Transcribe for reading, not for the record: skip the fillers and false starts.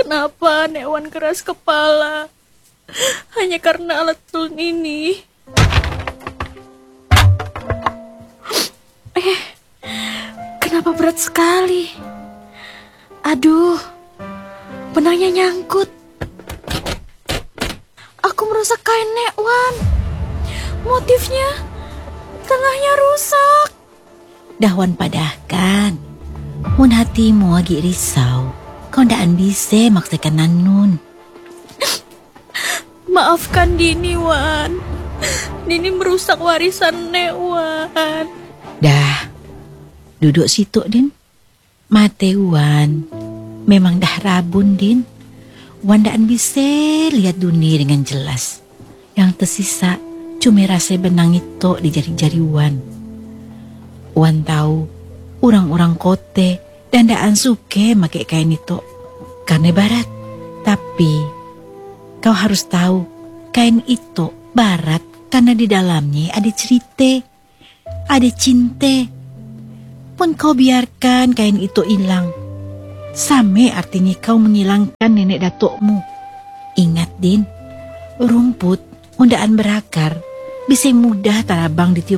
Kenapa Nek Wan keras kepala? Hanya karena alat tulung ini. Kenapa berat sekali? Aduh, benangnya nyangkut. Aku merusak kain Nek Wan. Motifnya, tengahnya rusak. Dahwan padahkan. Mun hatimu lagi risau, kau ndaan bisa maksakan Nanun. Maafkan Dini, Wan. Dini merusak warisan Nek Wan. Dah, duduk situ, Din. Mate Wan, memang dah rabun, Din. Wan ndaan bisa lihat dunia dengan jelas. Yang tersisa cuma rasa benang itu di jari-jari Wan. Wan tahu orang-orang kote dan ndaan suke make kain itu karena barat. Tapi kau harus tahu kain itu barat karena di dalamnya ada cerita, ada cinta. Pun kau biarkan kain itu hilang, sama artinya kau menghilangkan nenek datukmu. Ingat, Din, rumput undaan berakar bisa mudah tarabang ditiup